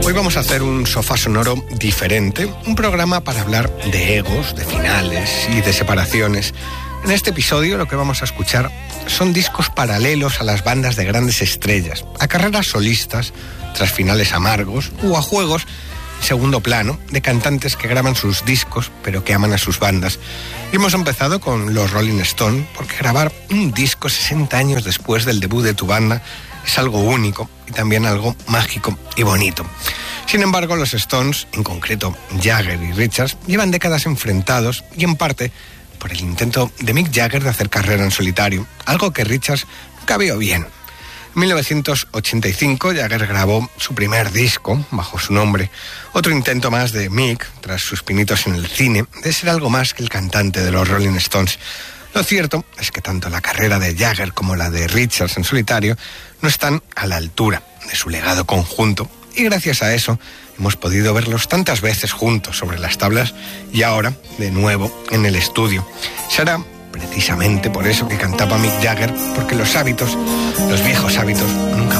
Hoy vamos a hacer un sofá sonoro diferente, un programa para hablar de egos, de finales y de separaciones. En este episodio lo que vamos a escuchar son discos paralelos a las bandas de grandes estrellas, a carreras solistas tras finales amargos o a juegos en segundo plano de cantantes que graban sus discos pero que aman a sus bandas. Y hemos empezado con los Rolling Stones, porque grabar un disco 60 años después del debut de tu banda es algo único y también algo mágico y bonito. Sin embargo, los Stones, en concreto Jagger y Richards, llevan décadas enfrentados y en parte por el intento de Mick Jagger de hacer carrera en solitario, algo que Richards nunca vio bien. En 1985, Jagger grabó su primer disco bajo su nombre, otro intento más de Mick, tras sus pinitos en el cine, de ser algo más que el cantante de los Rolling Stones. Lo cierto es que tanto la carrera de Jagger como la de Richards en solitario no están a la altura de su legado conjunto, y gracias a eso hemos podido verlos tantas veces juntos sobre las tablas y ahora de nuevo en el estudio. Será precisamente por eso que cantaba Mick Jagger, porque los viejos hábitos nunca